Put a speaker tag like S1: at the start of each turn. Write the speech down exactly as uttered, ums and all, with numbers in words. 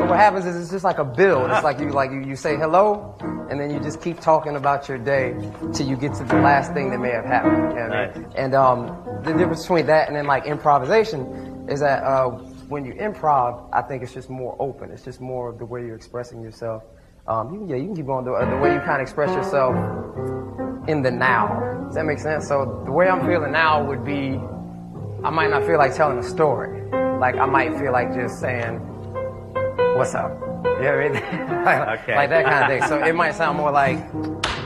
S1: what happens is it's just like a build. It's like you like you, you say hello, and then you just keep talking about your day till you get to the last thing that may have happened. You know what I mean? And um, the difference between that and then like improvisation is that uh, when you improv, I think it's just more open. It's just more of the way you're expressing yourself. Um, you can, yeah, you can keep going the, uh, the way you kind of express yourself in the now. Does that make sense? So the way I'm feeling now would be, I might not feel like telling a story. Like I might feel like just saying, "What's up?" You know what I mean? like,
S2: Okay.
S1: like that kind of thing. So it might sound more like,